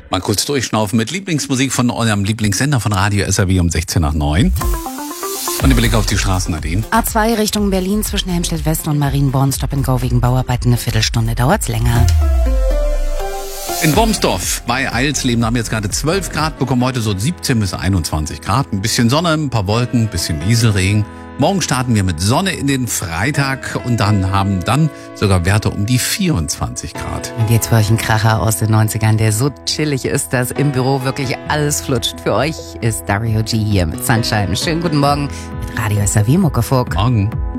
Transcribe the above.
Mal kurz durchschnaufen mit Lieblingsmusik von eurem Lieblingssender von Radio SAW um 16 nach 9. Und der Blick auf die Straßen, Nadine. A2 Richtung Berlin zwischen Helmstedt West und Marienborn. Stop and Go wegen Bauarbeiten. Eine Viertelstunde dauert's länger. In Bomsdorf bei Eilsleben haben wir jetzt gerade 12 Grad bekommen. Heute so 17 bis 21 Grad. Ein bisschen Sonne, ein paar Wolken, ein bisschen Nieselregen. Morgen starten wir mit Sonne in den Freitag und haben dann sogar Werte um die 24 Grad. Und jetzt für euch ein Kracher aus den 90ern, der so chillig ist, dass im Büro wirklich alles flutscht. Für euch ist Dario G hier mit Sunshine. Schönen guten Morgen mit Radio SAW Muckefuck. Morgen.